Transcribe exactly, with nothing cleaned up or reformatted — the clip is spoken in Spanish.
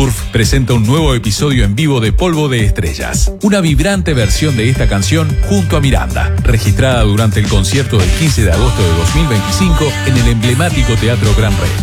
Surf presenta un nuevo episodio en vivo de Polvo de Estrellas, una vibrante versión de esta canción junto a Miranda, registrada durante el concierto del quince de agosto de dos mil veinticinco en el emblemático Teatro Gran Rex.